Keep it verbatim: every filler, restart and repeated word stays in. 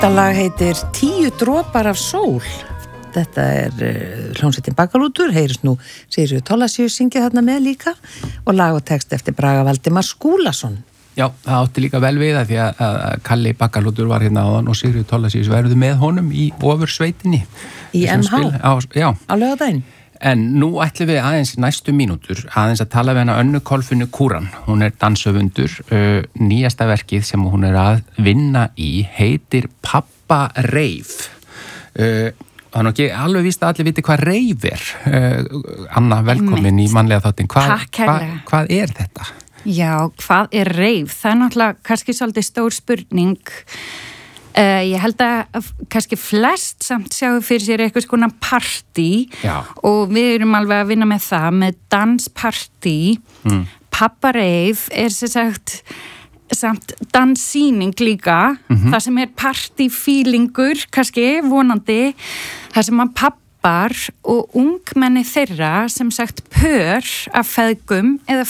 Þetta lag heitir Tíu dropar af sól. Þetta er uh, hljómsveitin Baggalútur, heyrist nú Sigríður Thorlacius syngja þarna með líka og lag og text eftir Braga Valdimar Skúlason. Já, það átti líka vel við að því að, að Kalli Baggalútur var hérna áðan og Sigríður Thorlacius verður með honum í ofursveitinni. Í M H? Á, já. Á laugardaginn? En nú ætlum við aðeins næstu mínútur aðeins að tala við hana Önnu Kolfinnu Kúran. Hún er dansöfundur. Uh, nýjasta verkið sem hún er að vinna í heitir Pappa Reif. Uh, það er nú ekki alveg víst að allir viti hvað reif er. Uh, Anna, velkomin Mitt. Í mannlega þáttinn. Hvað, hva, hvað er þetta? Já, hvað er reif? Það er náttúrulega kannski svolítið stór spurning. Uh, ég held að kannski flest samt sjáu fyrir sér eitthvað skona partí og við erum alveg að vinna með það, með danspartí. Mm. Pappa Reif er sem sagt samt danssýning líka, mm-hmm. það sem er partífílingur, kannski vonandi, það sem að pappar og ungmenni þeirra sem sagt pör af feðgum eða